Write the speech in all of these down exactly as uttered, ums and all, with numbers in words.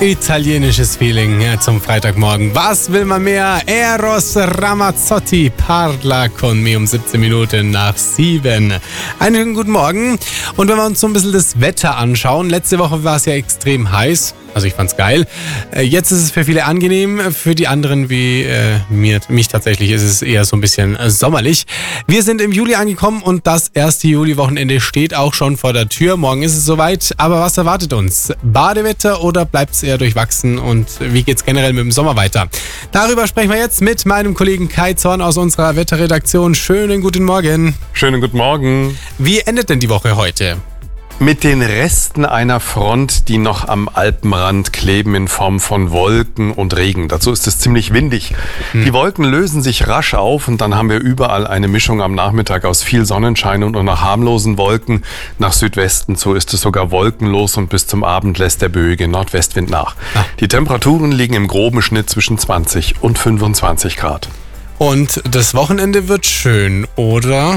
Italienisches Feeling ja, zum Freitagmorgen. Was will man mehr? Eros Ramazzotti, Parla con me um siebzehn Minuten nach sieben. Einen schönen guten Morgen. Und wenn wir uns so ein bisschen das Wetter anschauen, letzte Woche war es ja extrem heiß. Also ich fand's geil. Jetzt ist es für viele angenehm, für die anderen wie äh, mir, mich tatsächlich ist es eher so ein bisschen äh, sommerlich. Wir sind im Juli angekommen und das erste Juli-Wochenende steht auch schon vor der Tür. Morgen ist es soweit, aber was erwartet uns? Badewetter oder bleibt es eher durchwachsen und wie geht's generell mit dem Sommer weiter? Darüber sprechen wir jetzt mit meinem Kollegen Kai Zorn aus unserer Wetterredaktion. Schönen guten Morgen. Schönen guten Morgen. Wie endet denn die Woche heute? Mit den Resten einer Front, die noch am Alpenrand kleben in Form von Wolken und Regen. Dazu ist es ziemlich windig. Hm. Die Wolken lösen sich rasch auf und dann haben wir überall eine Mischung am Nachmittag aus viel Sonnenschein und nur noch harmlosen Wolken. Nach Südwesten zu ist es sogar wolkenlos und bis zum Abend lässt der böige Nordwestwind nach. Ah. Die Temperaturen liegen im groben Schnitt zwischen zwanzig und fünfundzwanzig Grad. Und das Wochenende wird schön, oder?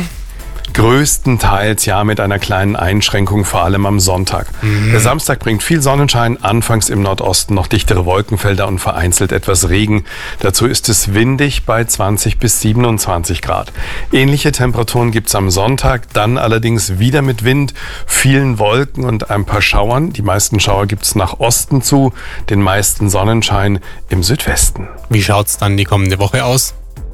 Größtenteils ja, mit einer kleinen Einschränkung, vor allem am Sonntag. Mhm. Der Samstag bringt viel Sonnenschein, anfangs im Nordosten noch dichtere Wolkenfelder und vereinzelt etwas Regen. Dazu ist es windig bei zwanzig bis siebenundzwanzig Grad. Ähnliche Temperaturen gibt es am Sonntag, dann allerdings wieder mit Wind, vielen Wolken und ein paar Schauern. Die meisten Schauer gibt es nach Osten zu, den meisten Sonnenschein im Südwesten. Wie schaut's dann die kommende Woche aus?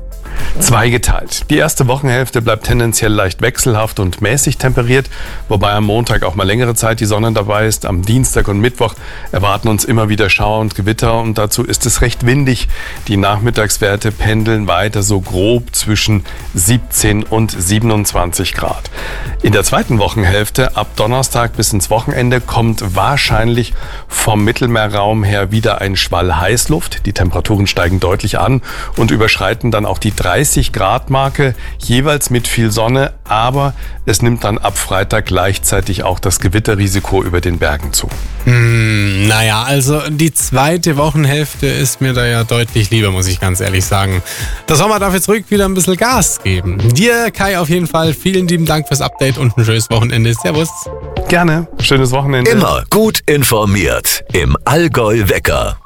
Zweigeteilt. Die erste Wochenhälfte bleibt tendenziell leicht wechselhaft und mäßig temperiert, wobei am Montag auch mal längere Zeit die Sonne dabei ist. Am Dienstag und Mittwoch erwarten uns immer wieder Schauer und Gewitter und dazu ist es recht windig. Die Nachmittagswerte pendeln weiter so grob zwischen siebzehn und siebenundzwanzig Grad. In der zweiten Wochenhälfte, ab Donnerstag bis ins Wochenende, kommt wahrscheinlich vom Mittelmeerraum her wieder ein Schwall Heißluft. Die Temperaturen steigen deutlich an und überschreiten dann auch die dreißig Grad Marke, jeweils mit viel Sonne, aber es nimmt dann ab Freitag gleichzeitig auch das Gewitterrisiko über den Bergen zu. Hm, naja, also die zweite Wochenhälfte ist mir da ja deutlich lieber, muss ich ganz ehrlich sagen. Der Sommer darf jetzt ruhig wieder ein bisschen Gas geben. Dir, Kai, auf jeden Fall vielen lieben Dank fürs Update und ein schönes Wochenende. Servus. Gerne. Schönes Wochenende. Immer gut informiert im Allgäu Wecker.